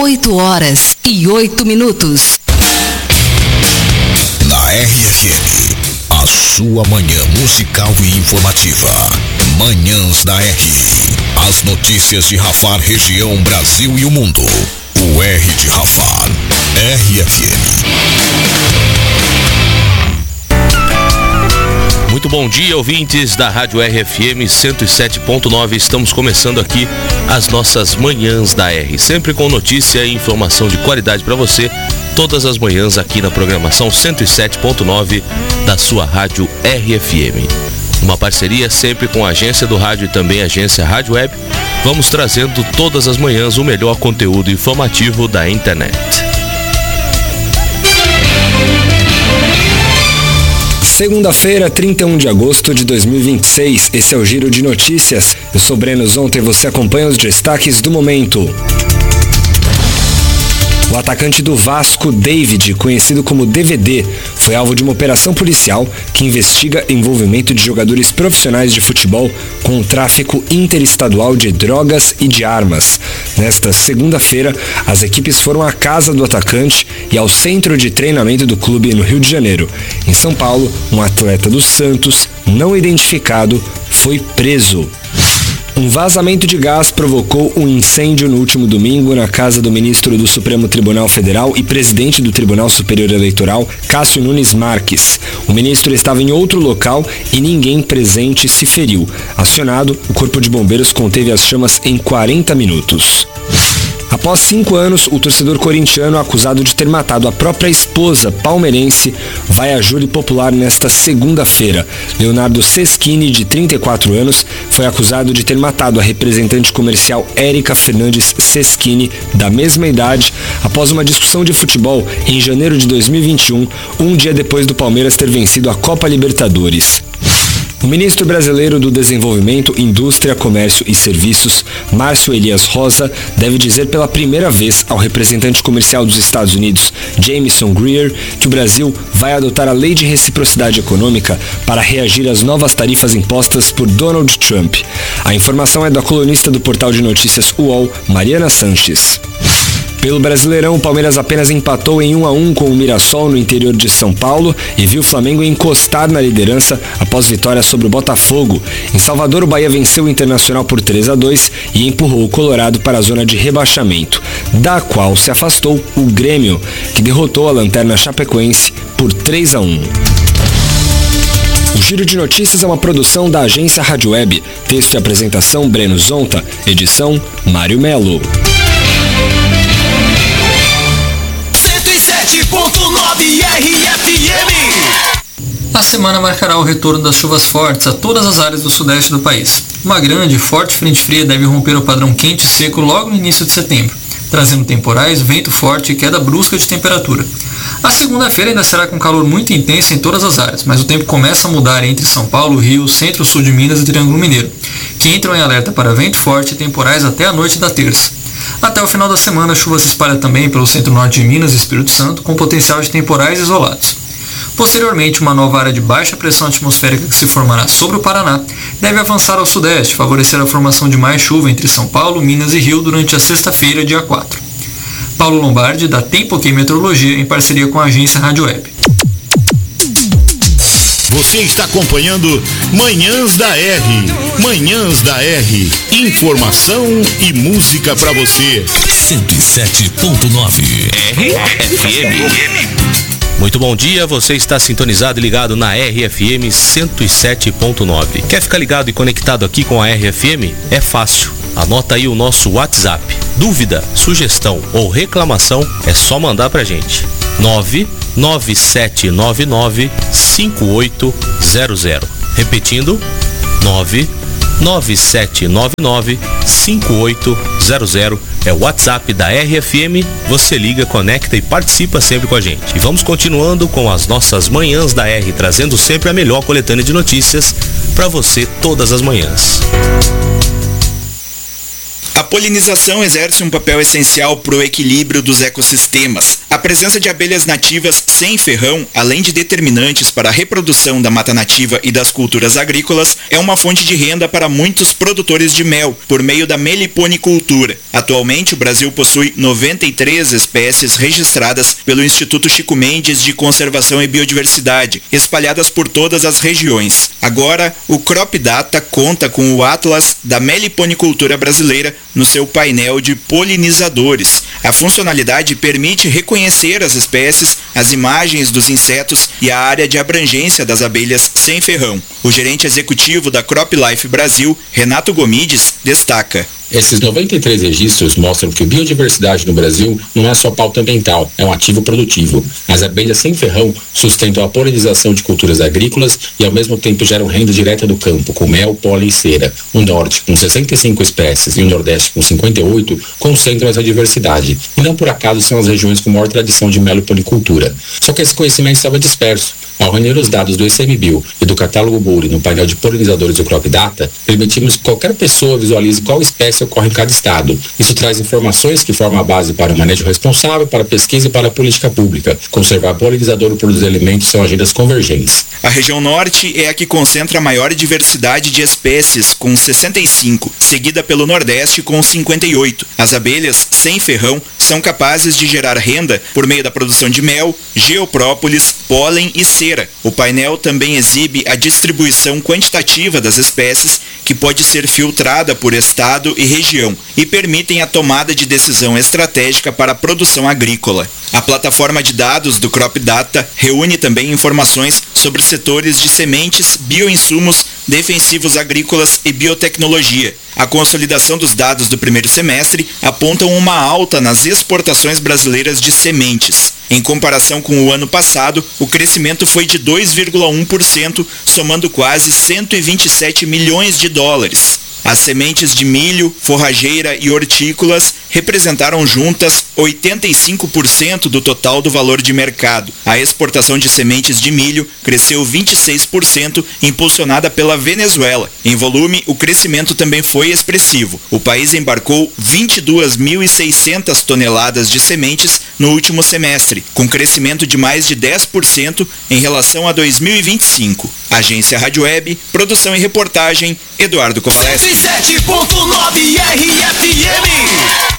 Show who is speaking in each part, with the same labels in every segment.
Speaker 1: 8h08.
Speaker 2: Na RFM, a sua manhã musical e informativa. Manhãs da R. As notícias de Rafar, região, Brasil e o mundo. O R de Rafar. RFM.
Speaker 3: Muito bom dia, ouvintes da Rádio RFM 107.9. Estamos começando aqui as nossas manhãs da R, sempre com notícia e informação de qualidade para você, todas as manhãs aqui na programação 107.9 da sua Rádio RFM. Uma parceria sempre com a Agência do Rádio e também a Agência Rádio Web. Vamos trazendo todas as manhãs o melhor conteúdo informativo da internet.
Speaker 4: Segunda-feira, 31 de agosto de 2026, esse é o Giro de Notícias. Eu sou Breno Zonta e você acompanha os destaques do momento. O atacante do Vasco, David, conhecido como DVD, foi alvo de uma operação policial que investiga envolvimento de jogadores profissionais de futebol com o tráfico interestadual de drogas e de armas. Nesta segunda-feira, as equipes foram à casa do atacante e ao centro de treinamento do clube no Rio de Janeiro. Em São Paulo, um atleta do Santos, não identificado, foi preso. Um vazamento de gás provocou um incêndio no último domingo na casa do ministro do Supremo Tribunal Federal e presidente do Tribunal Superior Eleitoral, Cássio Nunes Marques. O ministro estava em outro local e ninguém presente se feriu. Acionado, o Corpo de Bombeiros conteve as chamas em 40 minutos. Após 5 anos, o torcedor corintiano acusado de ter matado a própria esposa palmeirense vai à júri popular nesta segunda-feira. Leonardo Seschini, de 34 anos, foi acusado de ter matado a representante comercial Érica Fernandes Seschini, da mesma idade, após uma discussão de futebol em janeiro de 2021, um dia depois do Palmeiras ter vencido a Copa Libertadores. O ministro brasileiro do Desenvolvimento, Indústria, Comércio e Serviços, Márcio Elias Rosa, deve dizer pela primeira vez ao representante comercial dos Estados Unidos, Jameson Greer, que o Brasil vai adotar a Lei de Reciprocidade Econômica para reagir às novas tarifas impostas por Donald Trump. A informação é da colunista do portal de notícias UOL, Mariana Sanches. Pelo Brasileirão, o Palmeiras apenas empatou em 1-1 com o Mirassol no interior de São Paulo e viu o Flamengo encostar na liderança após vitória sobre o Botafogo. Em Salvador, o Bahia venceu o Internacional por 3-2 e empurrou o Colorado para a zona de rebaixamento, da qual se afastou o Grêmio, que derrotou a Lanterna Chapecoense por 3-1. O Giro de Notícias é uma produção da Agência Rádio Web. Texto e apresentação, Breno Zonta. Edição, Mário Melo.
Speaker 5: 107.9 RFM.
Speaker 6: A semana marcará o retorno das chuvas fortes a todas as áreas do sudeste do país. Uma grande e forte frente fria deve romper o padrão quente e seco logo no início de setembro, trazendo temporais, vento forte e queda brusca de temperatura. A segunda-feira ainda será com calor muito intenso em todas as áreas, mas o tempo começa a mudar entre São Paulo, Rio, centro-sul de Minas e Triângulo Mineiro, que entram em alerta para vento forte e temporais até a noite da terça. Até o final da semana, a chuva se espalha também pelo centro-norte de Minas e Espírito Santo, com potencial de temporais isolados. Posteriormente, uma nova área de baixa pressão atmosférica que se formará sobre o Paraná deve avançar ao sudeste, favorecer a formação de mais chuva entre São Paulo, Minas e Rio durante a sexta-feira, dia 4. Paulo Lombardi, da Tempo OK Meteorologia, em parceria com a agência Rádio Web.
Speaker 2: Você está acompanhando Manhãs da R. Manhãs da R. Informação e música para você. 107.9
Speaker 3: RFM. Muito bom dia, você está sintonizado e ligado na RFM 107.9. Quer ficar ligado e conectado aqui com a RFM? É fácil. Anota aí o nosso WhatsApp. Dúvida, sugestão ou reclamação é só mandar pra gente. 99799-5800. Repetindo, 99799-5800 é o WhatsApp da RFM. Você liga, conecta e participa sempre com a gente. E vamos continuando com as nossas manhãs da R, trazendo sempre a melhor coletânea de notícias para você todas as manhãs.
Speaker 1: A polinização exerce um papel essencial para o equilíbrio dos ecossistemas. A presença de abelhas nativas sem ferrão, além de determinantes para a reprodução da mata nativa e das culturas agrícolas, é uma fonte de renda para muitos produtores de mel, por meio da meliponicultura. Atualmente, o Brasil possui 93 espécies registradas pelo Instituto Chico Mendes de Conservação e Biodiversidade, espalhadas por todas as regiões. Agora, o Crop Data conta com o Atlas da Meliponicultura Brasileira no seu painel de polinizadores. A funcionalidade permite reconhecer as espécies, as imagens dos insetos e a área de abrangência das abelhas sem ferrão. O gerente executivo da CropLife Brasil, Renato Gomides, destaca:
Speaker 7: esses 93 registros mostram que a biodiversidade no Brasil não é só pauta ambiental, é um ativo produtivo. As abelhas sem ferrão sustentam a polinização de culturas agrícolas e ao mesmo tempo geram renda direta do campo, com mel, pólen e cera. O Norte, com 65 espécies, e o Nordeste, com 58, concentram essa diversidade. E não por acaso são as regiões com maior tradição de meliponicultura. Só que esse conhecimento estava disperso. Ao reunir os dados do ICMBio e do catálogo Buri no painel de polinizadores do Crop Data, permitimos que qualquer pessoa visualize qual espécie ocorre em cada estado. Isso traz informações que formam a base para o manejo responsável, para a pesquisa e para a política pública. Conservar polinizador e produzir alimentos são agendas convergentes.
Speaker 1: A região norte é a que concentra a maior diversidade de espécies, com 65, seguida pelo Nordeste com 58. As abelhas sem ferrão são capazes de gerar renda por meio da produção de mel, geoprópolis, pólen e cera. O painel também exibe a distribuição quantitativa das espécies, que pode ser filtrada por estado e região, e permitem a tomada de decisão estratégica para a produção agrícola. A plataforma de dados do Crop Data reúne também informações sobre setores de sementes, bioinsumos, defensivos agrícolas e biotecnologia. A consolidação dos dados do primeiro semestre apontam uma alta nas exportações brasileiras de sementes. Em comparação com o ano passado, o crescimento foi de 2,1%, somando quase 127 milhões de dólares. As sementes de milho, forrageira e hortícolas representaram juntas 85% do total do valor de mercado. A exportação de sementes de milho cresceu 26%, impulsionada pela Venezuela. Em volume, o crescimento também foi expressivo. O país embarcou 22.600 toneladas de sementes no último semestre, com crescimento de mais de 10% em relação a 2025. Agência Rádio Web, produção e reportagem, Eduardo Kovaleski.
Speaker 5: 107.9 RFM.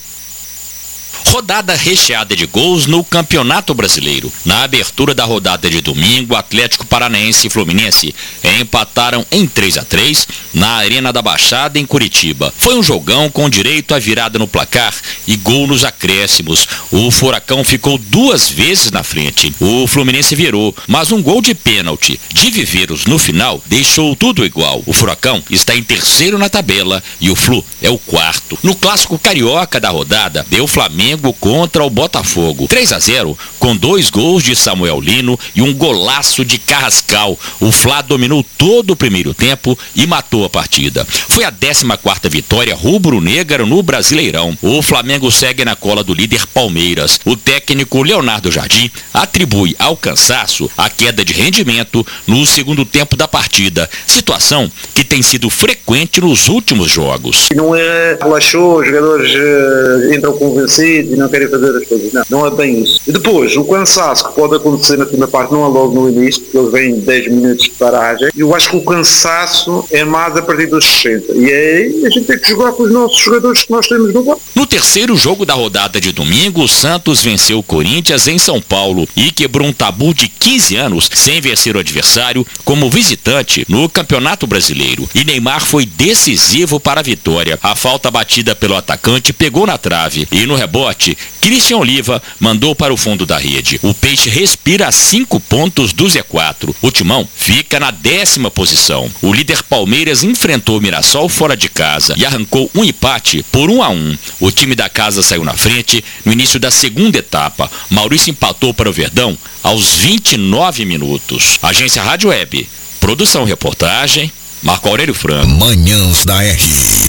Speaker 8: Rodada recheada de gols no Campeonato Brasileiro. Na abertura da rodada de domingo, Atlético Paranaense e Fluminense empataram em 3-3 na Arena da Baixada, em Curitiba. Foi um jogão com direito à virada no placar e gol nos acréscimos. O Furacão ficou 2 vezes na frente. O Fluminense virou, mas um gol de pênalti de Viveiros no final deixou tudo igual. O Furacão está em terceiro na tabela e o Flu é o quarto. No clássico carioca da rodada, deu Flamengo contra o Botafogo. 3-0, com 2 gols de Samuel Lino e um golaço de Carrascal. O Fla dominou todo o primeiro tempo e matou a partida. Foi a 14ª vitória rubro-negra no Brasileirão. O Flamengo segue na cola do líder Palmeiras. O técnico Leonardo Jardim atribui ao cansaço a queda de rendimento no segundo tempo da partida, situação que tem sido frequente nos últimos jogos.
Speaker 9: Não é relaxou, os jogadores entram convencidos e não querem fazer as coisas. Não é bem isso. E depois, o cansaço que pode acontecer na primeira parte não é logo no início, porque eles vêm 10 minutos de paragem. Eu acho que o cansaço é mais a partir dos 60. E aí a gente tem que jogar com os nossos jogadores que nós temos no banco.
Speaker 8: No terceiro jogo da rodada de domingo, o Santos venceu o Corinthians em São Paulo e quebrou um tabu de 15 anos sem vencer o adversário como visitante no Campeonato Brasileiro. E Neymar foi decisivo para a vitória. A falta batida pelo atacante pegou na trave e no rebote, Christian Oliva mandou para o fundo da rede. O Peixe respira a 5 pontos do Z4. O Timão fica na 10ª posição. O líder Palmeiras enfrentou o Mirassol fora de casa e arrancou um empate por 1-1. O time da casa saiu na frente no início da segunda etapa. Maurício empatou para o Verdão aos 29 minutos. Agência Rádio Web, produção e reportagem, Marco Aurélio Franco.
Speaker 2: Manhãs da R.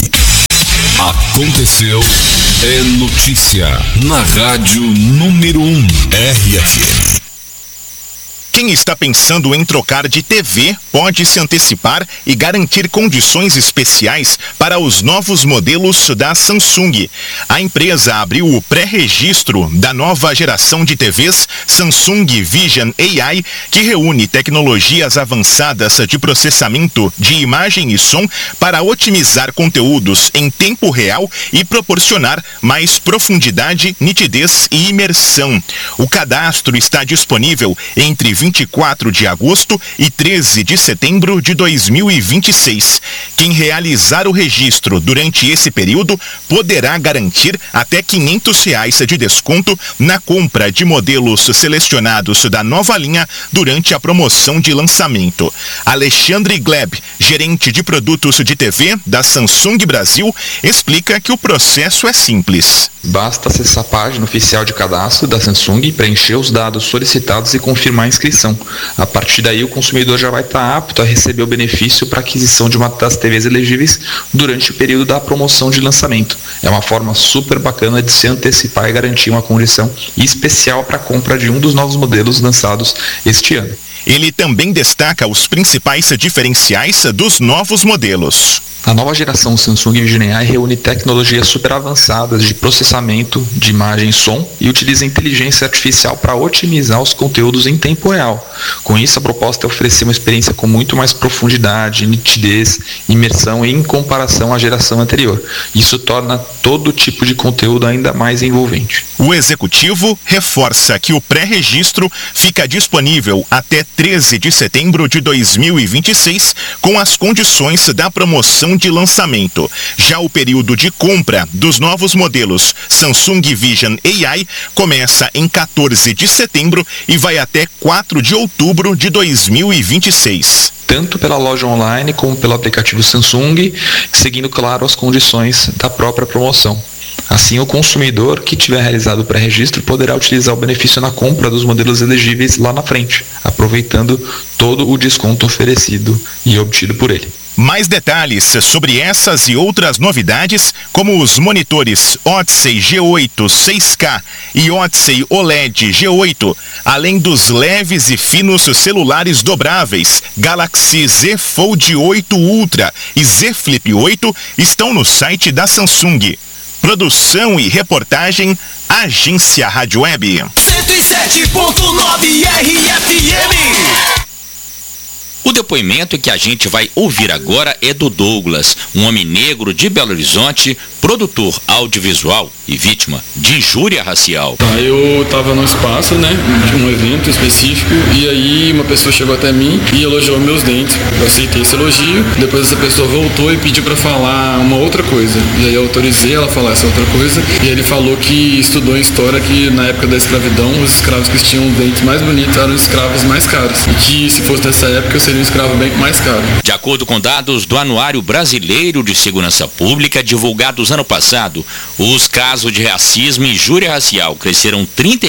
Speaker 2: Aconteceu, é notícia na rádio número 1 RFM.
Speaker 10: Quem está pensando em trocar de TV pode se antecipar e garantir condições especiais para os novos modelos da Samsung. A empresa abriu o pré-registro da nova geração de TVs Samsung Vision AI, que reúne tecnologias avançadas de processamento de imagem e som para otimizar conteúdos em tempo real e proporcionar mais profundidade, nitidez e imersão. O cadastro está disponível entre 24 de agosto e 13 de setembro de 2026. Quem realizar o registro durante esse período poderá garantir até R$500 de desconto na compra de modelos selecionados da nova linha durante a promoção de lançamento. Alexandre Gleb, gerente de produtos de TV da Samsung Brasil, explica que o processo é simples.
Speaker 11: Basta acessar a página oficial de cadastro da Samsung, preencher os dados solicitados e confirmar a inscrição. A partir daí, o consumidor já vai estar apto a receber o benefício para aquisição de uma das TVs elegíveis durante o período da promoção de lançamento. É uma forma super bacana de se antecipar e garantir uma condição especial para a compra de um dos novos modelos lançados este ano.
Speaker 10: Ele também destaca os principais diferenciais dos novos modelos.
Speaker 11: A nova geração Samsung Vision AI reúne tecnologias super avançadas de processamento de imagem e som e utiliza inteligência artificial para otimizar os conteúdos em tempo real. Com isso, a proposta é oferecer uma experiência com muito mais profundidade, nitidez, imersão em comparação à geração anterior. Isso torna todo tipo de conteúdo ainda mais envolvente.
Speaker 10: O executivo reforça que o pré-registro fica disponível até 13 de setembro de 2026 com as condições da promoção de lançamento. Já o período de compra dos novos modelos Samsung Vision AI começa em 14 de setembro e vai até 4 de outubro de 2026.
Speaker 11: Tanto pela loja online como pelo aplicativo Samsung, seguindo, claro, as condições da própria promoção. Assim, o consumidor que tiver realizado o pré-registro poderá utilizar o benefício na compra dos modelos elegíveis lá na frente, aproveitando todo o desconto oferecido e obtido por ele.
Speaker 10: Mais detalhes sobre essas e outras novidades, como os monitores Odyssey G8 6K e Odyssey OLED G8, além dos leves e finos celulares dobráveis Galaxy Z Fold 8 Ultra e Z Flip 8, estão no site da Samsung. Produção e reportagem, Agência Rádio Web.
Speaker 5: 107.9 RFM.
Speaker 8: O depoimento que a gente vai ouvir agora é do Douglas, um homem negro de Belo Horizonte, produtor audiovisual e vítima de injúria racial.
Speaker 12: Eu estava num espaço, de um evento específico, e aí uma pessoa chegou até mim e elogiou meus dentes. Eu aceitei esse elogio, depois essa pessoa voltou e pediu para falar uma outra coisa. E aí eu autorizei ela a falar essa outra coisa, e ele falou que estudou em história que na época da escravidão, os escravos que tinham dentes mais bonitos eram os escravos mais caros. E que se fosse nessa época eu seria um escravo bem mais caro.
Speaker 8: De acordo com dados do Anuário Brasileiro de Segurança Pública, divulgados ano passado, os casos de racismo e injúria racial cresceram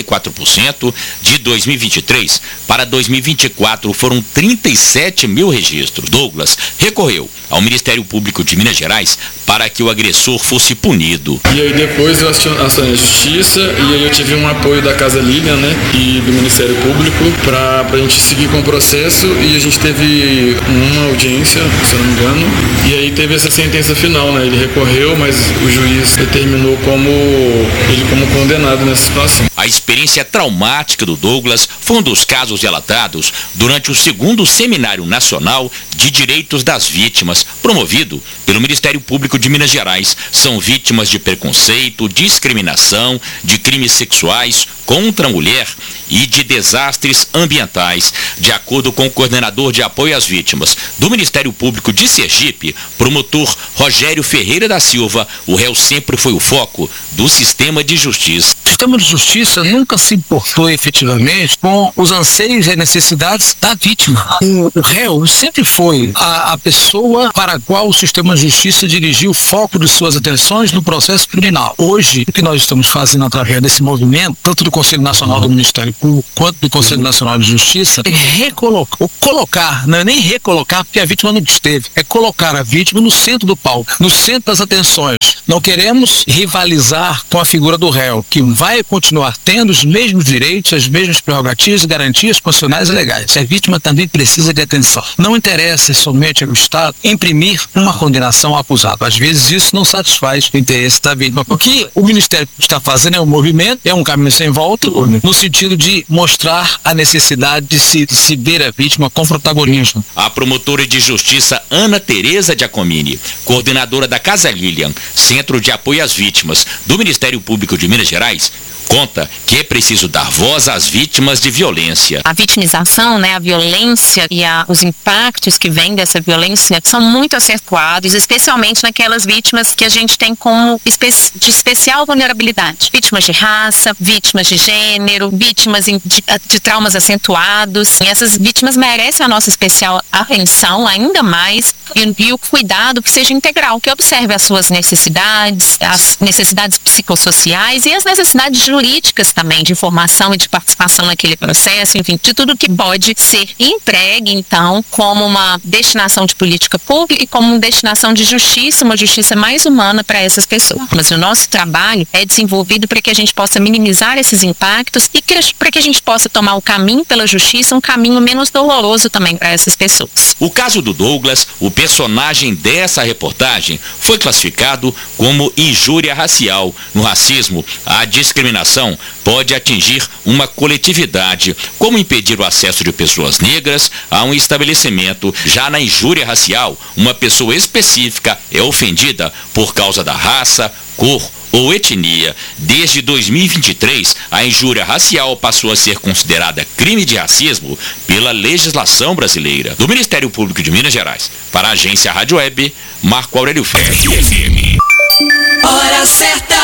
Speaker 8: 34%. De 2023 para 2024 foram 37 mil registros. Douglas recorreu ao Ministério Público de Minas Gerais para que o agressor fosse punido.
Speaker 12: E aí depois eu acionei a justiça, e aí eu tive um apoio da Casa Lilian, e do Ministério Público para a gente seguir com o processo, e a gente teve uma audiência, se eu não me engano, e aí teve essa sentença final, Ele recorreu, mas o juiz determinou ele como condenado nessa situação.
Speaker 8: A experiência traumática do Douglas foi um dos casos relatados durante o 2º Seminário Nacional de Direitos das Vítimas, promovido pelo Ministério Público de Minas Gerais. São vítimas de preconceito, discriminação, de crimes sexuais contra a mulher e de desastres ambientais. De acordo com o coordenador de apoio às vítimas do Ministério Público de Sergipe, promotor Rogério Ferreira da Silva, o réu sempre foi o foco do sistema de justiça.
Speaker 13: O sistema de justiça nunca se importou efetivamente com os anseios e necessidades da vítima. O réu sempre foi a pessoa para a qual o sistema de justiça dirigiu o foco de suas atenções no processo criminal. Hoje, o que nós estamos fazendo através desse movimento, tanto do Conselho Nacional do Ministério Público quanto do Conselho Nacional de Justiça, é colocar, não é nem recolocar, porque a vítima não esteve, é colocar a vítima no centro do palco, no centro das atenções, Não queremos rivalizar com a figura do réu, que vai continuar tendo os mesmos direitos, as mesmas prerrogativas, garantias constitucionais e legais. A vítima também precisa de atenção. Não interessa somente ao Estado imprimir uma condenação ao acusado. Às vezes isso não satisfaz o interesse da vítima. O que o Ministério está fazendo é um movimento, é um caminho sem volta, no sentido de mostrar a necessidade de se ver a vítima com protagonismo.
Speaker 8: A promotora de justiça Ana Tereza Giacomini, coordenadora da Casa Lilian, Centro de Apoio às Vítimas do Ministério Público de Minas Gerais, conta que é preciso dar voz às vítimas de violência.
Speaker 14: A vitimização, a violência e os impactos que vêm dessa violência são muito acentuados, especialmente naquelas vítimas que a gente tem como de especial vulnerabilidade. Vítimas de raça, vítimas de gênero, vítimas de traumas acentuados. E essas vítimas merecem a nossa especial atenção, ainda mais, e o cuidado que seja integral, que observe as suas necessidades, as necessidades psicossociais e as necessidades jurídicas também, de informação e de participação naquele processo, enfim, de tudo que pode ser entregue, então, como uma destinação de política pública e como uma destinação de justiça, uma justiça mais humana para essas pessoas. Mas o nosso trabalho é desenvolvido para que a gente possa minimizar esses impactos e para que a gente possa tomar o caminho pela justiça, um caminho menos doloroso também para essas pessoas.
Speaker 8: O caso do Douglas, o personagem dessa reportagem, foi classificado como injúria racial. No racismo, a discriminação pode atingir uma coletividade, como impedir o acesso de pessoas negras a um estabelecimento. Já na injúria racial, uma pessoa específica é ofendida por causa da raça, cor ou etnia. Desde 2023, a injúria racial passou a ser considerada crime de racismo pela legislação brasileira. Do Ministério Público de Minas Gerais, para a agência Rádio Web, Marco Aurélio FM.
Speaker 5: Hora certa!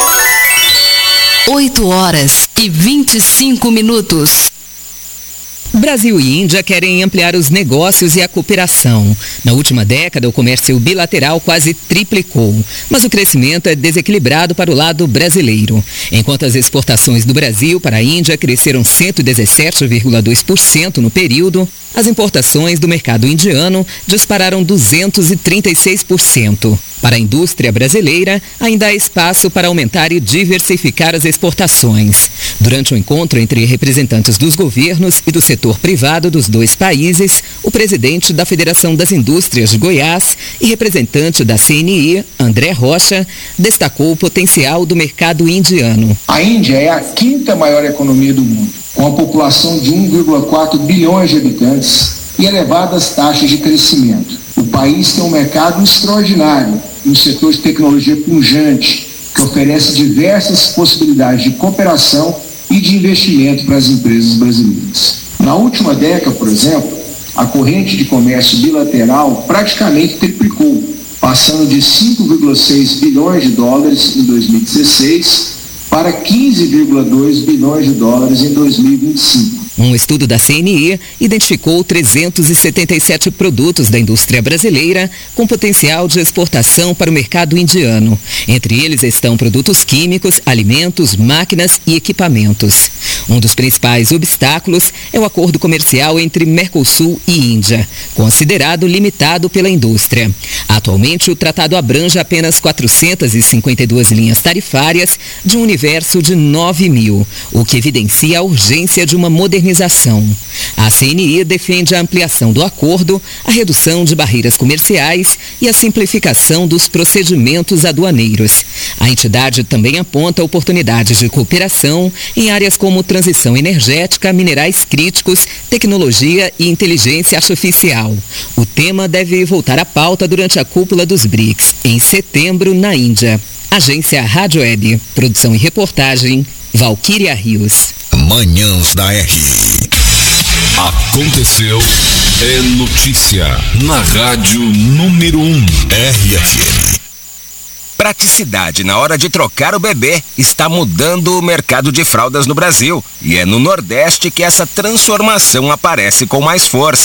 Speaker 15: 8h25. Brasil e Índia querem ampliar os negócios e a cooperação. Na última década, o comércio bilateral quase triplicou, mas o crescimento é desequilibrado para o lado brasileiro. Enquanto as exportações do Brasil para a Índia cresceram 117,2% no período, as importações do mercado indiano dispararam 236%. Para a indústria brasileira, ainda há espaço para aumentar e diversificar as exportações. Durante o encontro entre representantes dos governos e do setor privado dos dois países, o presidente da Federação das Indústrias de Goiás e representante da CNI, André Rocha, destacou o potencial do mercado indiano.
Speaker 16: A Índia é a quinta maior economia do mundo, com a população de 1,4 bilhões de habitantes e elevadas taxas de crescimento. O país tem um mercado extraordinário no setor de tecnologia pujante, que oferece diversas possibilidades de cooperação e de investimento para as empresas brasileiras. Na última década, por exemplo, a corrente de comércio bilateral praticamente triplicou, passando de 5,6 bilhões de dólares em 2016 para 15,2 bilhões de dólares em 2025.
Speaker 15: Um estudo da CNI identificou 377 produtos da indústria brasileira com potencial de exportação para o mercado indiano. Entre eles estão produtos químicos, alimentos, máquinas e equipamentos. Um dos principais obstáculos é o acordo comercial entre Mercosul e Índia, considerado limitado pela indústria. Atualmente, o tratado abrange apenas 452 linhas tarifárias de um universo de 9.000, o que evidencia a urgência de uma modernização. A CNI defende a ampliação do acordo, a redução de barreiras comerciais e a simplificação dos procedimentos aduaneiros. A entidade também aponta oportunidades de cooperação em áreas como transição energética, minerais críticos, tecnologia e inteligência artificial. O tema deve voltar à pauta durante a cúpula dos BRICS, em setembro, na Índia. Agência Rádio Web. Produção e reportagem, Valquíria Rios.
Speaker 2: Manhãs da R. Aconteceu, é notícia na rádio número 1 RFM.
Speaker 17: Praticidade na hora de trocar o bebê está mudando o mercado de fraldas no Brasil. E é no Nordeste que essa transformação aparece com mais força. A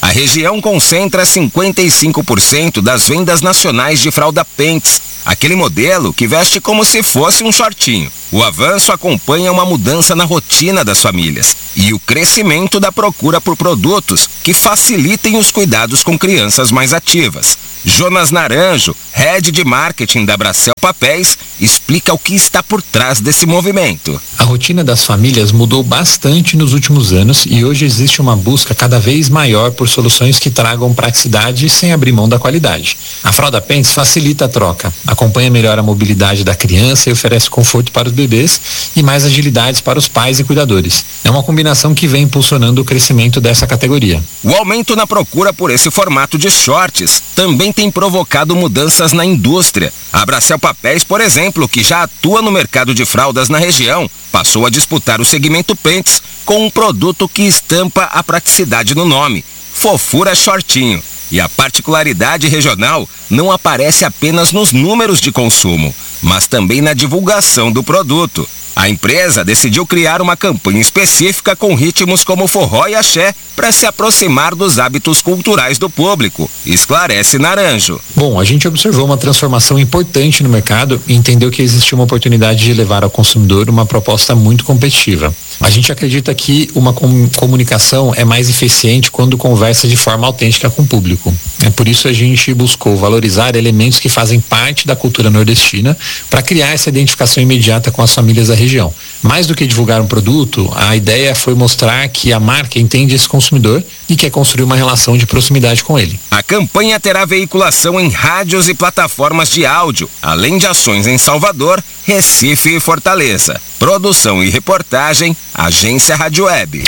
Speaker 17: A região concentra 55% das vendas nacionais de fralda Pentes, aquele modelo que veste como se fosse um shortinho. O avanço acompanha uma mudança na rotina das famílias e o crescimento da procura por produtos que facilitem os cuidados com crianças mais ativas. Jonas Naranjo, head de marketing da Abracel Papéis, explica o que está por trás desse movimento.
Speaker 18: A rotina das famílias mudou bastante nos últimos anos e hoje existe uma busca cada vez maior por soluções que tragam praticidade sem abrir mão da qualidade. A fralda Pentes facilita a troca, acompanha melhor a mobilidade da criança e oferece conforto para os bebês e mais agilidades para os pais e cuidadores. É uma combinação que vem impulsionando o crescimento dessa categoria.
Speaker 17: O aumento na procura por esse formato de shorts também tem provocado mudanças na indústria. A Abracel Papéis, por exemplo, que já atua no mercado de fraldas na região, passou a disputar o segmento Pentes com um produto que estampa a praticidade no nome, Fofura Shortinho. E a particularidade regional não aparece apenas nos números de consumo, mas também na divulgação do produto. A empresa decidiu criar uma campanha específica com ritmos como forró e axé para se aproximar dos hábitos culturais do público, esclarece Naranjo.
Speaker 18: Bom, a gente observou uma transformação importante no mercado e entendeu que existia uma oportunidade de levar ao consumidor uma proposta muito competitiva. A gente acredita que uma comunicação é mais eficiente quando conversa de forma autêntica com o público. É por isso a gente buscou valorizar elementos que fazem parte da cultura nordestina para criar essa identificação imediata com as famílias da região. Mais do que divulgar um produto, a ideia foi mostrar que a marca entende esse consumidor e quer construir uma relação de proximidade com ele.
Speaker 17: A campanha terá veiculação em rádios e plataformas de áudio, além de ações em Salvador, Recife e Fortaleza. Produção e reportagem, Agência Rádio Web.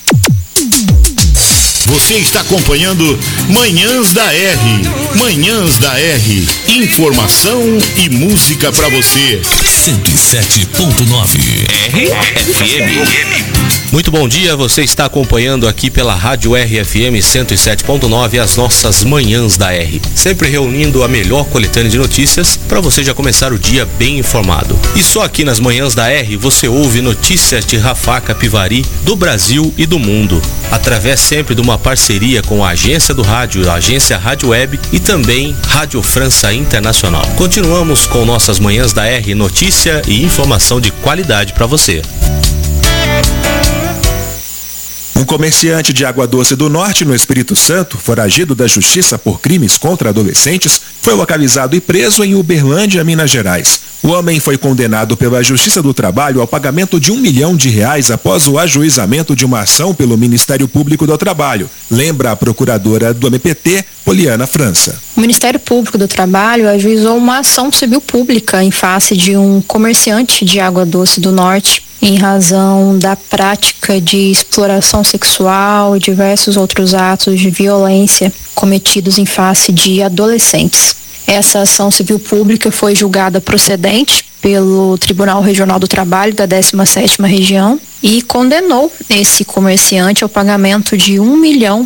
Speaker 2: Você está acompanhando Manhãs da R. Manhãs da R. Informação e música para você. 107.9
Speaker 3: RFM. Muito bom dia, você está acompanhando aqui pela Rádio RFM 107.9 as nossas Manhãs da R. Sempre reunindo a melhor coletânea de notícias para você já começar o dia bem informado. E só aqui nas Manhãs da R você ouve notícias de Rafah Capivari, do Brasil e do mundo, através sempre de uma parceria com a agência do rádio, a agência Rádio Web e também Rádio França Internacional. Continuamos com nossas Manhãs da R, notícia e informação de qualidade para você.
Speaker 19: Um comerciante de Água Doce do Norte, no Espírito Santo, foragido da justiça por crimes contra adolescentes, foi localizado e preso em Uberlândia, Minas Gerais. O homem foi condenado pela Justiça do Trabalho ao pagamento de R$1 milhão após o ajuizamento de uma ação pelo Ministério Público do Trabalho, lembra a procuradora do MPT, Poliana França.
Speaker 20: O Ministério Público do Trabalho ajuizou uma ação civil pública em face de um comerciante de Água Doce do Norte, em razão da prática de exploração sexual e diversos outros atos de violência cometidos em face de adolescentes. Essa ação civil pública foi julgada procedente pelo Tribunal Regional do Trabalho da 17ª Região e condenou esse comerciante ao pagamento de R$1 milhão,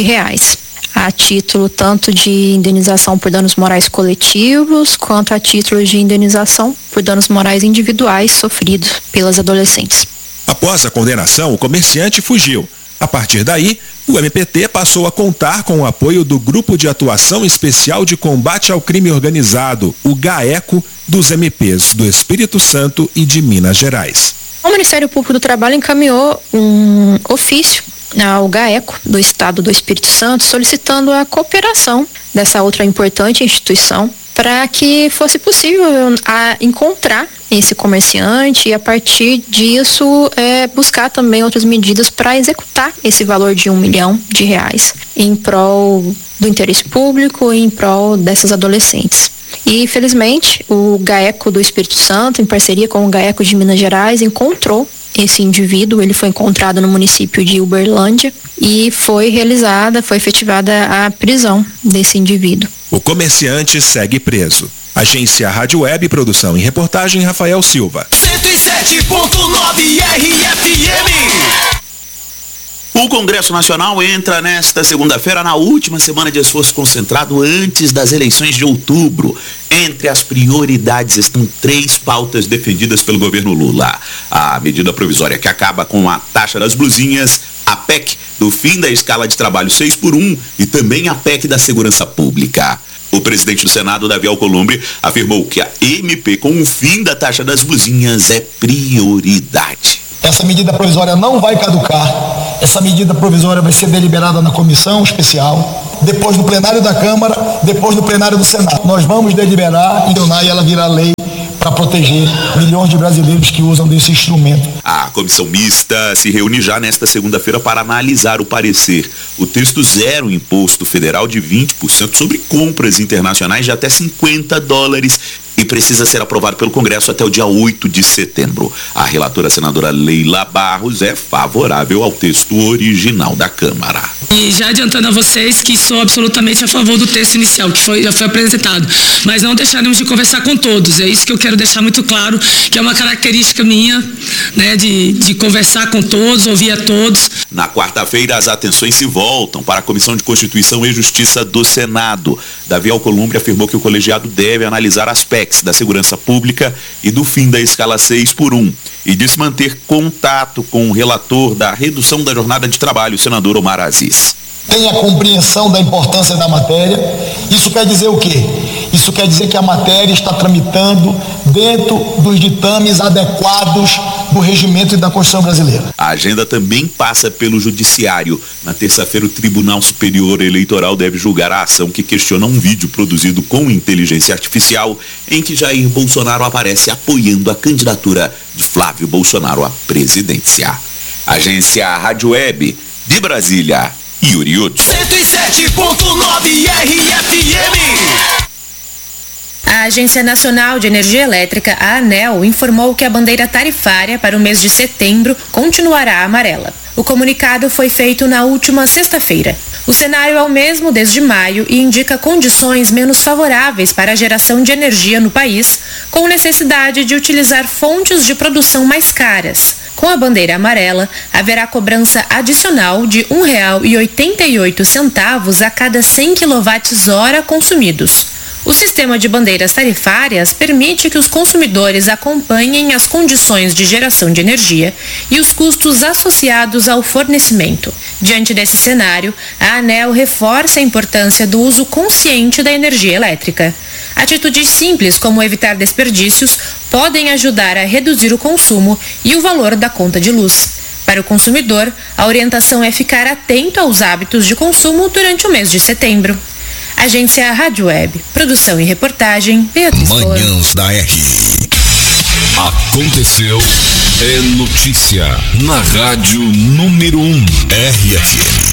Speaker 20: a título tanto de indenização por danos morais coletivos, quanto a título de indenização por danos morais individuais sofridos pelas adolescentes.
Speaker 19: Após a condenação, o comerciante fugiu. A partir daí, o MPT passou a contar com o apoio do Grupo de Atuação Especial de Combate ao Crime Organizado, o GAECO, dos MPs do Espírito Santo e de Minas Gerais.
Speaker 20: O Ministério Público do Trabalho encaminhou um ofício ao GAECO do Estado do Espírito Santo solicitando a cooperação dessa outra importante instituição para que fosse possível encontrar esse comerciante e a partir disso buscar também outras medidas para executar esse valor de R$1 milhão em prol do interesse público e em prol dessas adolescentes. E, felizmente, o GAECO do Espírito Santo, em parceria com o GAECO de Minas Gerais, encontrou esse indivíduo. Ele foi encontrado no município de Uberlândia e foi efetivada a prisão desse indivíduo.
Speaker 19: O comerciante segue preso. Agência Rádio Web, produção e reportagem, Rafael Silva.
Speaker 2: 107.9 RFM.
Speaker 21: O Congresso Nacional entra nesta segunda-feira na última semana de esforço concentrado antes das eleições de outubro. Entre as prioridades estão 3 pautas defendidas pelo governo Lula. A medida provisória que acaba com a taxa das blusinhas, a PEC do fim da escala de trabalho 6x1 e também a PEC da segurança pública. O presidente do Senado, Davi Alcolumbre, afirmou que a MP com o fim da taxa das buzinhas é prioridade.
Speaker 4: Essa medida provisória não vai caducar. Essa medida provisória vai ser deliberada na comissão especial, depois no plenário da Câmara, depois no plenário do Senado. Nós vamos deliberar e ela virá lei para proteger milhões de brasileiros que usam desse instrumento.
Speaker 21: A comissão mista se reúne já nesta segunda-feira para analisar o parecer. O texto zera o imposto federal de 20% sobre compras internacionais de até $50 e precisa ser aprovado pelo Congresso até o dia 8 de setembro. A relatora senadora Leila Barros é favorável ao texto original da Câmara.
Speaker 22: E já adiantando a vocês que sou absolutamente a favor do texto inicial, que já foi apresentado, mas não deixaremos de conversar com todos. É isso que eu quero deixar muito claro, que é uma característica minha, né, de conversar com todos, ouvir a todos.
Speaker 21: Na quarta-feira, as atenções se voltam para a Comissão de Constituição e Justiça do Senado. Davi Alcolumbre afirmou que o colegiado deve analisar aspectos da segurança pública e do fim da escala 6x1 e disse manter contato com o relator da redução da jornada de trabalho, o senador Omar Aziz.
Speaker 4: Tem a compreensão da importância da matéria. Isso quer dizer o quê? Isso quer dizer que a matéria está tramitando dentro dos ditames adequados do regimento e da Constituição brasileira.
Speaker 21: A agenda também passa pelo Judiciário. Na terça-feira, o Tribunal Superior Eleitoral deve julgar a ação que questiona um vídeo produzido com inteligência artificial em que Jair Bolsonaro aparece apoiando a candidatura de Flávio Bolsonaro à presidência. Agência Rádio Web de Brasília. Yuri Hudson.
Speaker 5: 107.9 RFM.
Speaker 14: A Agência Nacional de Energia Elétrica, a ANEEL, informou que a bandeira tarifária para o mês de setembro continuará amarela. O comunicado foi feito na última sexta-feira. O cenário é o mesmo desde maio e indica condições menos favoráveis para a geração de energia no país, com necessidade de utilizar fontes de produção mais caras. Com a bandeira amarela, haverá cobrança adicional de R$ 1,88 a cada 100 kWh consumidos. O sistema de bandeiras tarifárias permite que os consumidores acompanhem as condições de geração de energia e os custos associados ao fornecimento. Diante desse cenário, a ANEEL reforça a importância do uso consciente da energia elétrica. Atitudes simples como evitar desperdícios podem ajudar a reduzir o consumo e o valor da conta de luz. Para o consumidor, a orientação é ficar atento aos hábitos de consumo durante o mês de setembro. Agência Rádio Web. Produção e reportagem, Beatriz
Speaker 2: Manhãs da R. Aconteceu, é notícia na Rádio número 1, RFM.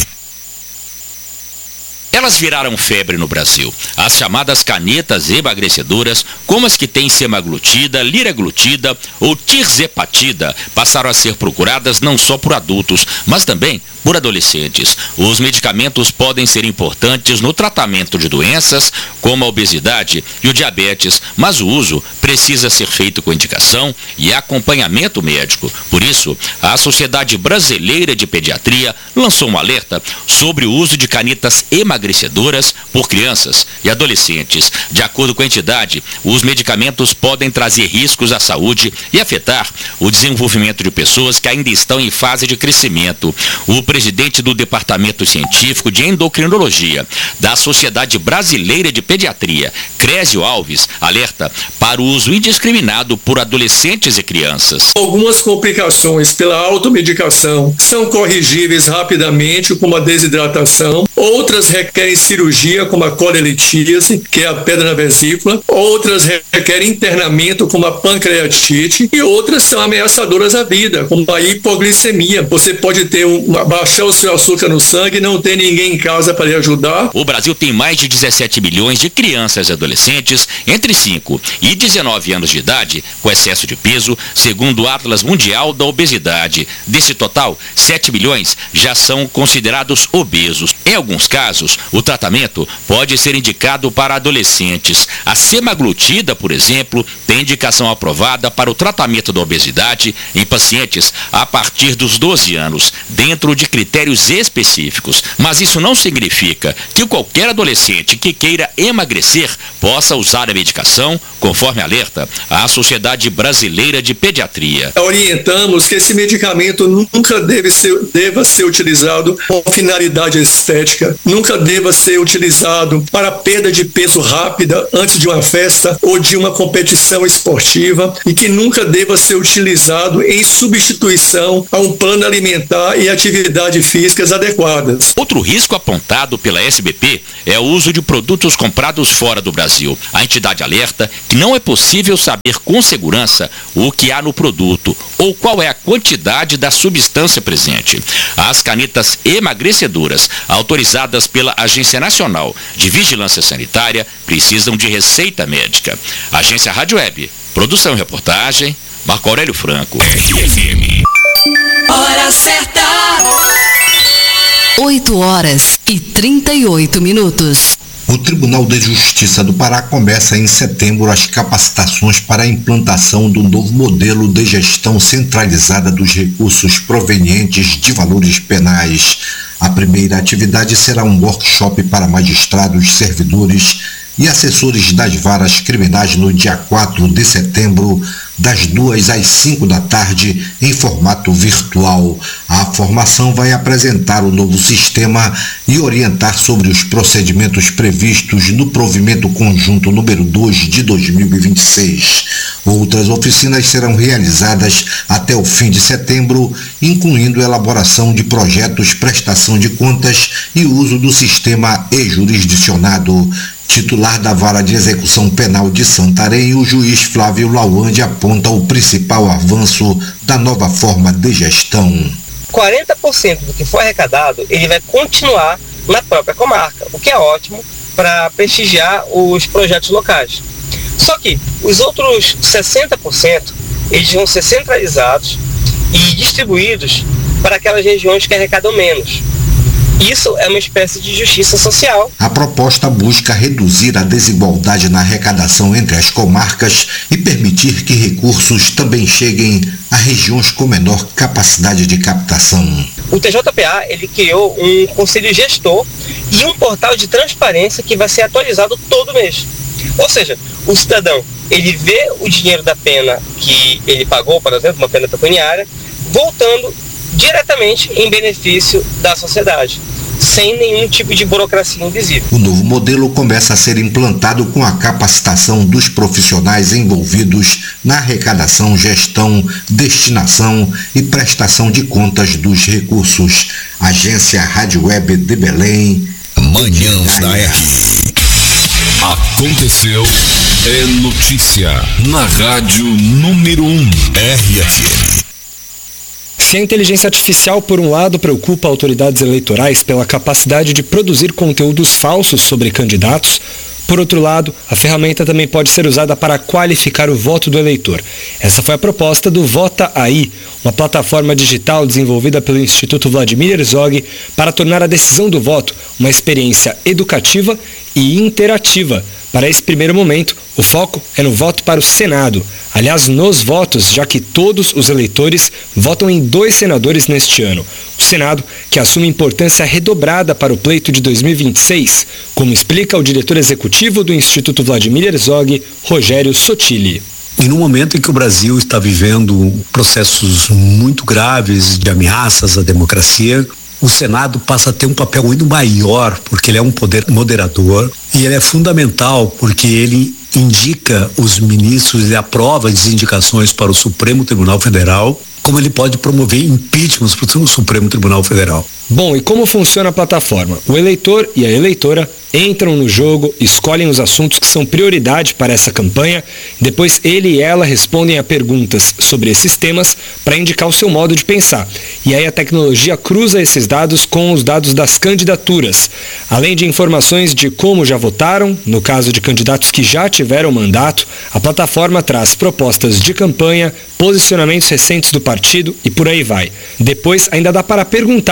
Speaker 8: Elas viraram febre no Brasil. As chamadas canetas emagrecedoras, como as que têm semaglutida, liraglutida ou tirzepatida, passaram a ser procuradas não só por adultos, mas também por adolescentes. Os medicamentos podem ser importantes no tratamento de doenças como a obesidade e o diabetes, mas o uso precisa ser feito com indicação e acompanhamento médico. Por isso, a Sociedade Brasileira de Pediatria lançou um alerta sobre o uso de canetas emagrecedoras por crianças e adolescentes. De acordo com a entidade, os medicamentos podem trazer riscos à saúde e afetar o desenvolvimento de pessoas que ainda estão em fase de crescimento. O presidente do Departamento Científico de Endocrinologia da Sociedade Brasileira de Pediatria, Crésio Alves, alerta para o uso indiscriminado por adolescentes e crianças.
Speaker 23: Algumas complicações pela automedicação são corrigíveis rapidamente, como a desidratação. Outras requerem cirurgia, como a colelitíase, que é a pedra na vesícula. Outras requerem internamento, como a pancreatite. E outras são ameaçadoras à vida, como a hipoglicemia. Você pode ter baixar o seu açúcar no sangue e não ter ninguém em casa para lhe ajudar.
Speaker 8: O Brasil tem mais de 17 milhões de crianças e adolescentes entre 5 e 19 anos de idade com excesso de peso, segundo o Atlas Mundial da Obesidade. Desse total, 7 milhões já são considerados obesos. Em alguns casos, O tratamento pode ser indicado para adolescentes. A semaglutida, por exemplo, tem indicação aprovada para o tratamento da obesidade em pacientes a partir dos 12 anos, dentro de critérios específicos. Mas isso não significa que qualquer adolescente que queira emagrecer possa usar a medicação, conforme alerta a Sociedade Brasileira de Pediatria.
Speaker 23: Orientamos que esse medicamento nunca deva ser utilizado com finalidade estética, nunca deva ser utilizado para perda de peso rápida antes de uma festa ou de uma competição esportiva e que nunca deva ser utilizado em substituição a um plano alimentar e atividades físicas adequadas.
Speaker 8: Outro risco apontado pela SBP é o uso de produtos comprados fora do Brasil. A entidade alerta que não é possível saber com segurança o que há no produto ou qual é a quantidade da substância presente. As canetas emagrecedoras, autorizadas pela Agência Nacional de Vigilância Sanitária, precisam de receita médica. Agência Rádio Web, produção e reportagem, Marco Aurélio Franco. RFM.
Speaker 5: Hora certa.
Speaker 1: 8h38.
Speaker 6: O Tribunal de Justiça do Pará começa em setembro as capacitações para a implantação do novo modelo de gestão centralizada dos recursos provenientes de valores penais. A primeira atividade será um workshop para magistrados, servidores e assessores das varas criminais no dia 4 de setembro, das 2 às 5 da tarde, em formato virtual. A formação vai apresentar o novo sistema e orientar sobre os procedimentos previstos no provimento conjunto número 2 de 2026. Outras oficinas serão realizadas até o fim de setembro, incluindo elaboração de projetos, prestação de contas e uso do sistema e-jurisdicionado. Titular da Vara de Execução Penal de Santarém, o juiz Flávio Lawande aponta o principal avanço da nova forma de gestão.
Speaker 7: 40% do que for arrecadado, ele vai continuar na própria comarca, o que é ótimo para prestigiar os projetos locais. Só que os outros 60%, eles vão ser centralizados e distribuídos para aquelas regiões que arrecadam menos. Isso é uma espécie de justiça social.
Speaker 6: A proposta busca reduzir a desigualdade na arrecadação entre as comarcas e permitir que recursos também cheguem a regiões com menor capacidade de captação.
Speaker 7: O TJPA, ele criou um conselho gestor e um portal de transparência que vai ser atualizado todo mês. Ou seja, o cidadão, ele vê o dinheiro da pena que ele pagou, por exemplo, uma pena pecuniária, voltando diretamente em benefício da sociedade, sem nenhum tipo de burocracia invisível.
Speaker 6: O novo modelo começa a ser implantado com a capacitação dos profissionais envolvidos na arrecadação, gestão, destinação e prestação de contas dos recursos. Agência Rádio Web de Belém.
Speaker 2: Manhãs da R. Aconteceu, é notícia na Rádio número 1 RFM.
Speaker 24: Se a inteligência artificial, por um lado, preocupa autoridades eleitorais pela capacidade de produzir conteúdos falsos sobre candidatos, por outro lado, a ferramenta também pode ser usada para qualificar o voto do eleitor. Essa foi a proposta do Vota Aí, uma plataforma digital desenvolvida pelo Instituto Vladimir Herzog para tornar a decisão do voto uma experiência educativa e interativa. Para esse primeiro momento, o foco é no voto para o Senado. Aliás, nos votos, já que todos os eleitores votam em 2 senadores neste ano. O Senado, que assume importância redobrada para o pleito de 2026, como explica o diretor executivo do Instituto Vladimir Herzog, Rogério Sotili.
Speaker 25: E no momento em que o Brasil está vivendo processos muito graves de ameaças à democracia, o Senado passa a ter um papel muito maior, porque ele é um poder moderador e ele é fundamental porque ele indica os ministros e aprova as indicações para o Supremo Tribunal Federal, como ele pode promover impeachments para o Supremo Tribunal Federal.
Speaker 24: Bom, e como funciona a plataforma? O eleitor e a eleitora entram no jogo, escolhem os assuntos que são prioridade para essa campanha, depois ele e ela respondem a perguntas sobre esses temas para indicar o seu modo de pensar. E aí a tecnologia cruza esses dados com os dados das candidaturas, além de informações de como já votaram, no caso de candidatos que já tiveram mandato, a plataforma traz propostas de campanha, posicionamentos recentes do partido e por aí vai. Depois ainda dá para perguntar para o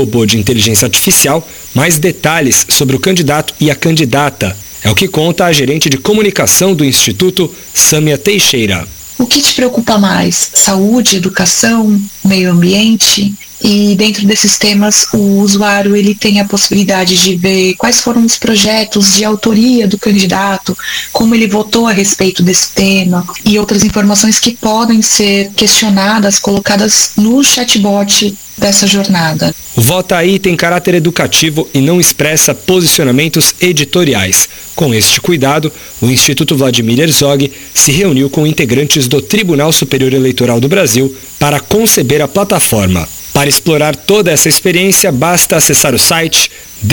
Speaker 24: robô de inteligência artificial mais detalhes sobre o candidato e a candidata. É o que conta a gerente de comunicação do Instituto, Sâmia Teixeira.
Speaker 1: O que te preocupa mais? Saúde, educação, meio ambiente? E dentro desses temas, o usuário ele tem a possibilidade de ver quais foram os projetos de autoria do candidato, como ele votou a respeito desse tema e outras informações que podem ser questionadas, colocadas no chatbot dessa jornada.
Speaker 24: O Vota Aí tem caráter educativo e não expressa posicionamentos editoriais. Com este cuidado, o Instituto Vladimir Herzog se reuniu com integrantes do Tribunal Superior Eleitoral do Brasil para conceber a plataforma. Para explorar toda essa experiência, basta acessar o site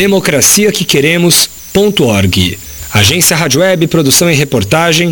Speaker 24: democraciaquequeremos.org. Agência Rádio Web, produção e reportagem.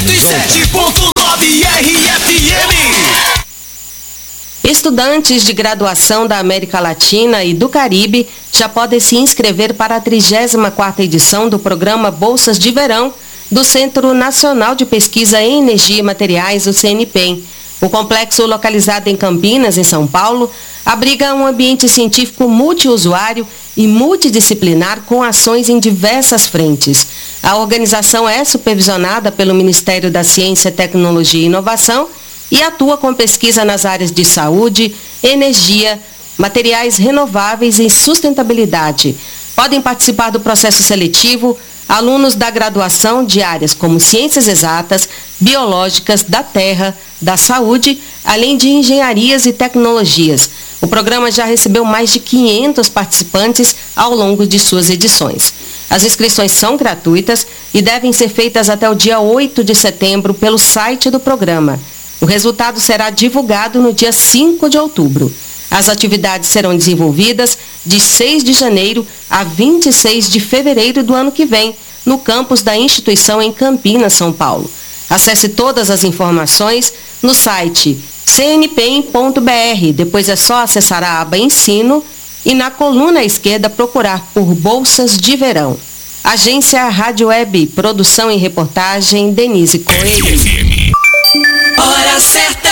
Speaker 5: 107.9 RFM.
Speaker 9: Estudantes de graduação da América Latina e do Caribe já podem se inscrever para a 34ª edição do programa Bolsas de Verão do Centro Nacional de Pesquisa em Energia e Materiais, o CNPEM. O complexo, localizado em Campinas, em São Paulo, abriga um ambiente científico multiusuário e multidisciplinar com ações em diversas frentes. A organização é supervisionada pelo Ministério da Ciência, Tecnologia e Inovação e atua com pesquisa nas áreas de saúde, energia, materiais renováveis e sustentabilidade. Podem participar do processo seletivo alunos da graduação de áreas como ciências exatas, biológicas, da terra, da saúde, além de engenharias e tecnologias. O programa já recebeu mais de 500 participantes ao longo de suas edições. As inscrições são gratuitas e devem ser feitas até o dia 8 de setembro pelo site do programa. O resultado será divulgado no dia 5 de outubro. As atividades serão desenvolvidas de 6 de janeiro a 26 de fevereiro do ano que vem, no campus da instituição em Campinas, São Paulo. Acesse todas as informações no site cnpem.br. Depois é só acessar a aba Ensino e na coluna à esquerda procurar por Bolsas de Verão. Agência Rádio Web, produção e reportagem, Denise Coelho.
Speaker 5: Hora certa!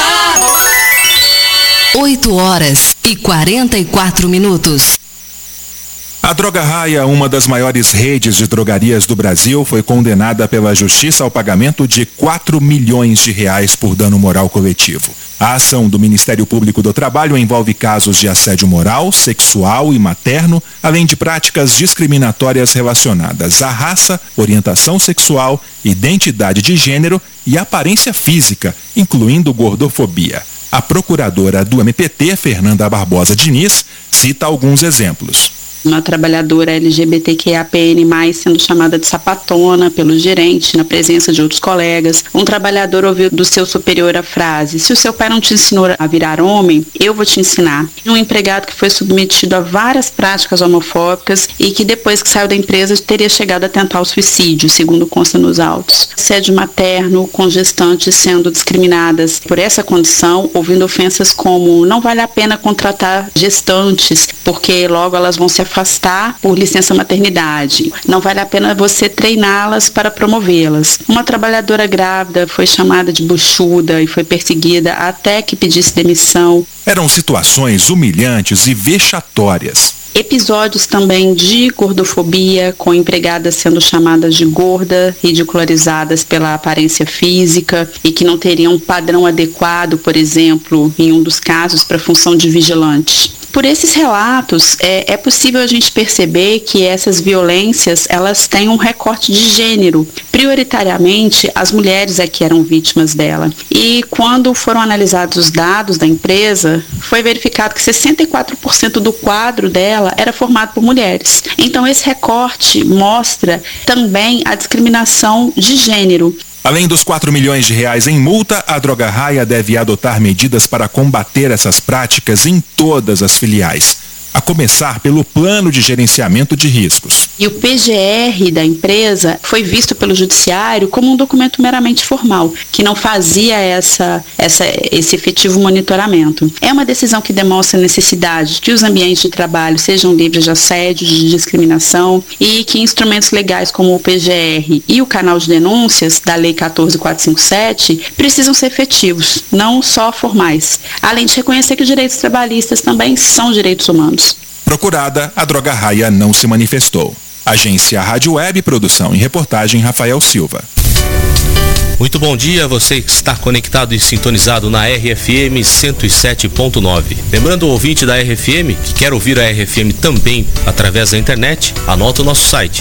Speaker 2: 8h44. A Droga Raia, uma das maiores redes de drogarias do Brasil, foi condenada pela Justiça ao pagamento de R$4 milhões por dano moral coletivo. A ação do Ministério Público do Trabalho envolve casos de assédio moral, sexual e materno, além de práticas discriminatórias relacionadas à raça, orientação sexual, identidade de gênero e aparência física, incluindo gordofobia. A procuradora do MPT, Fernanda Barbosa Diniz, cita alguns exemplos.
Speaker 10: Uma trabalhadora LGBTQIAPN+, sendo chamada de sapatona pelo gerente, na presença de outros colegas. Um trabalhador ouviu do seu superior a frase: se o seu pai não te ensinou a virar homem, eu vou te ensinar. Um empregado que foi submetido a várias práticas homofóbicas e que depois que saiu da empresa teria chegado a tentar o suicídio, segundo consta nos autos. Assédio materno, com gestantes sendo discriminadas por essa condição, ouvindo ofensas como: não vale a pena contratar gestantes, porque logo elas vão se afastar por licença maternidade. Não vale a pena você treiná-las para promovê-las. Uma trabalhadora grávida foi chamada de buchuda e foi perseguida até que pedisse demissão.
Speaker 2: Eram situações humilhantes e vexatórias.
Speaker 10: Episódios também de gordofobia, com empregadas sendo chamadas de gorda, ridicularizadas pela aparência física e que não teriam um padrão adequado, por exemplo, em um dos casos, para a função de vigilante. Por esses relatos, é possível a gente perceber que essas violências, elas têm um recorte de gênero. Prioritariamente, as mulheres é que eram vítimas dela. E quando foram analisados os dados da empresa, foi verificado que 64% do quadro dela era formado por mulheres. Então, esse recorte mostra também a discriminação de gênero.
Speaker 2: Além dos R$4 milhões em multa, a Droga Raia deve adotar medidas para combater essas práticas em todas as filiais, a começar pelo plano de gerenciamento de riscos.
Speaker 10: E o PGR da empresa foi visto pelo judiciário como um documento meramente formal, que não fazia esse efetivo monitoramento. É uma decisão que demonstra a necessidade de que os ambientes de trabalho sejam livres de assédio, de discriminação e que instrumentos legais como o PGR e o canal de denúncias da Lei 14.457 precisam ser efetivos, não só formais. Além de reconhecer que os direitos trabalhistas também são direitos humanos.
Speaker 19: Procurada, a droga raia não se manifestou. Agência Rádio Web, produção e reportagem Rafael Silva.
Speaker 3: Muito bom dia, você que está conectado e sintonizado na RFM 107.9. Lembrando o ouvinte da RFM que quer ouvir a RFM também através da internet, anota o nosso site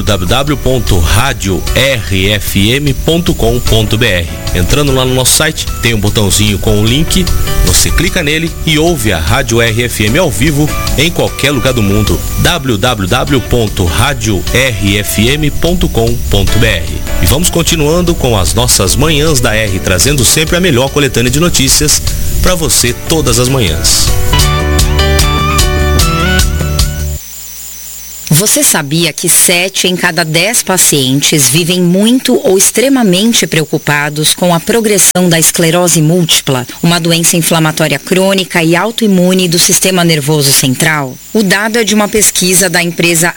Speaker 3: www.radiorfm.com.br. Entrando lá no nosso site, tem um botãozinho com o link, você clica nele e ouve a Rádio RFM ao vivo em qualquer lugar do mundo. www.radiorfm.com.br. E vamos continuando com as nossas manhãs da R, trazendo sempre a melhor coletânea de notícias para você todas as manhãs.
Speaker 11: Você sabia que 7 em cada 10 pacientes vivem muito ou extremamente preocupados com a progressão da esclerose múltipla, uma doença inflamatória crônica e autoimune do sistema nervoso central? O dado é de uma pesquisa da empresa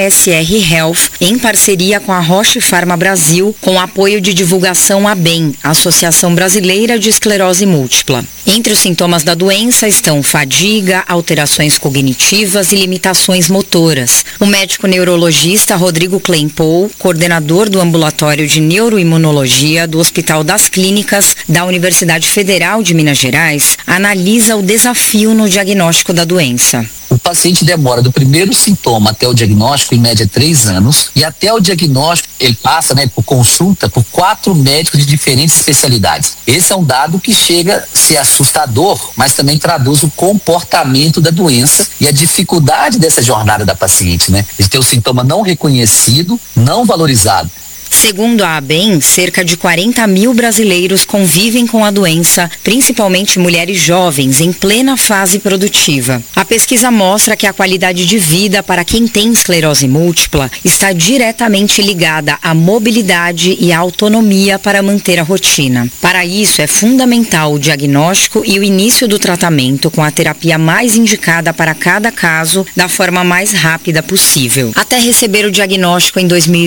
Speaker 11: HSR Health, em parceria com a Roche Pharma Brasil, com apoio de divulgação ABEM, Associação Brasileira de Esclerose Múltipla. Entre os sintomas da doença estão fadiga, alterações cognitivas e limitações motoras. O médico neurologista Rodrigo Kleinpohl, coordenador do Ambulatório de Neuroimunologia do Hospital das Clínicas da Universidade Federal de Minas Gerais, analisa o desafio no diagnóstico da doença.
Speaker 12: O paciente demora do primeiro sintoma até o diagnóstico, em média 3 anos, e até o diagnóstico ele passa, por consulta, por 4 médicos de diferentes especialidades. Esse é um dado que chega a ser assustador, mas também traduz o comportamento da doença e a dificuldade dessa jornada da paciente, de ter o sintoma não reconhecido, não valorizado.
Speaker 11: Segundo a ABEM, cerca de 40 mil brasileiros convivem com a doença, principalmente mulheres jovens, em plena fase produtiva. A pesquisa mostra que a qualidade de vida para quem tem esclerose múltipla está diretamente ligada à mobilidade e à autonomia para manter a rotina. Para isso, é fundamental o diagnóstico e o início do tratamento com a terapia mais indicada para cada caso, da forma mais rápida possível. Até receber o diagnóstico em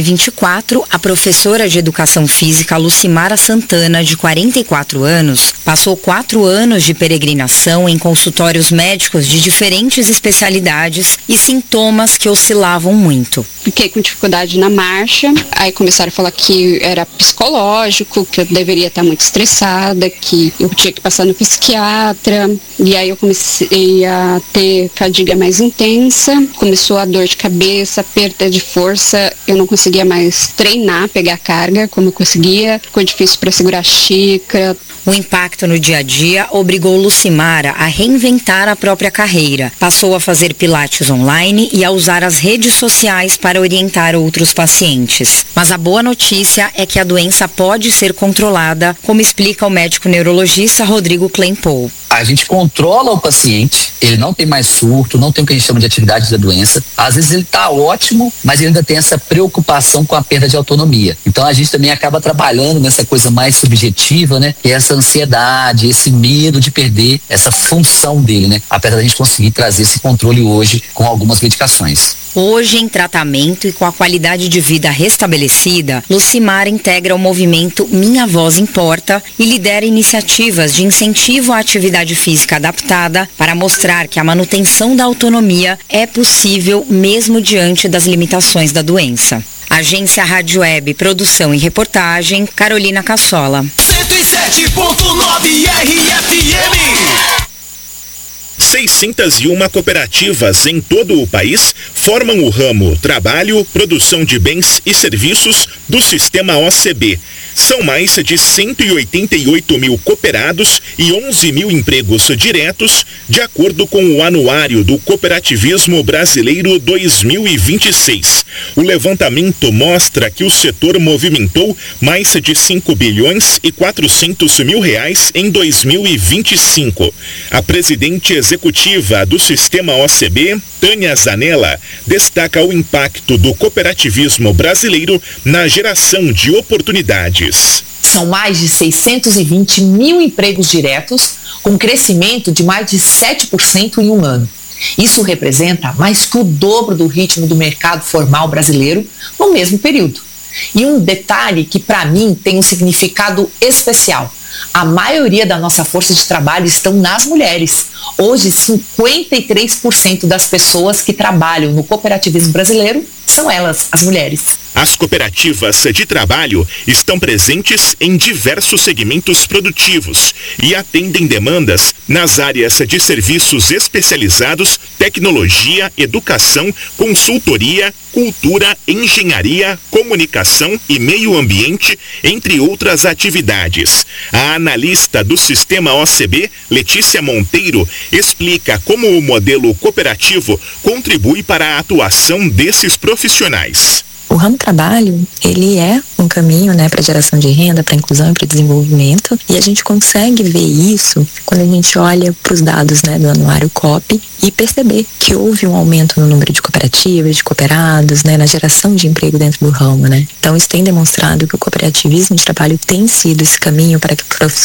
Speaker 11: 2024, a professora de Educação Física Lucimara Santana, de 44 anos, passou 4 anos de peregrinação em consultórios médicos de diferentes especialidades e sintomas que oscilavam muito.
Speaker 10: Fiquei com dificuldade na marcha, aí começaram a falar que era psicológico, que eu deveria estar muito estressada, que eu tinha que passar no psiquiatra, e aí eu comecei a ter fadiga mais intensa, começou a dor de cabeça, perda de força, eu não conseguia mais treinar, pegar carga como eu conseguia, ficou difícil para segurar a xícara.
Speaker 11: O impacto no dia a dia obrigou Lucimara a reinventar a própria carreira. Passou a fazer pilates online e a usar as redes sociais para orientar outros pacientes. Mas a boa notícia é que a doença pode ser controlada, como explica o médico neurologista Rodrigo Kleinpohl.
Speaker 12: A gente controla o paciente, ele não tem mais surto, não tem o que a gente chama de atividade da doença. Às vezes ele está ótimo, mas ele ainda tem essa preocupação com a perda de autonomia. Então a gente também acaba trabalhando nessa coisa mais subjetiva, que é essa ansiedade, esse medo de perder essa função dele, apesar da gente conseguir trazer esse controle hoje com algumas medicações.
Speaker 11: Hoje, em tratamento e com a qualidade de vida restabelecida, Lucimara integra o movimento Minha Voz Importa e lidera iniciativas de incentivo à atividade física adaptada para mostrar que a manutenção da autonomia é possível mesmo diante das limitações da doença. Agência Rádio Web, produção e reportagem, Carolina Cassola.
Speaker 5: 107.9 RFM.
Speaker 13: 601 cooperativas em todo o país formam o ramo Trabalho, Produção de Bens e Serviços do Sistema OCB. São mais de 188 mil cooperados e 11 mil empregos diretos, de acordo com o Anuário do Cooperativismo Brasileiro 2026. O levantamento mostra que o setor movimentou mais de 5 bilhões e 400 mil reais em 2025. A presidente executiva do Sistema OCB, Tânia Zanella, destaca o impacto do cooperativismo brasileiro na geração de oportunidades.
Speaker 15: São mais de 620 mil empregos diretos, com crescimento de mais de 7% em um ano. Isso representa mais que o dobro do ritmo do mercado formal brasileiro no mesmo período. E um detalhe que para mim tem um significado especial. A maioria da nossa força de trabalho estão nas mulheres. Hoje, 53% das pessoas que trabalham no cooperativismo brasileiro são elas, as mulheres.
Speaker 13: As cooperativas de trabalho estão presentes em diversos segmentos produtivos e atendem demandas nas áreas de serviços especializados, tecnologia, educação, consultoria, cultura, engenharia, comunicação e meio ambiente, entre outras atividades. A analista do Sistema OCB, Letícia Monteiro, explica como o modelo cooperativo contribui para a atuação desses profissionais.
Speaker 16: O ramo trabalho, ele é um caminho, né, para geração de renda, para inclusão e para desenvolvimento, e a gente consegue ver isso quando a gente olha para os dados, né, do anuário COP e perceber que houve um aumento no número de cooperativas, de cooperados, né, na geração de emprego dentro do ramo, né. Então isso tem demonstrado que o cooperativismo de trabalho tem sido esse caminho para que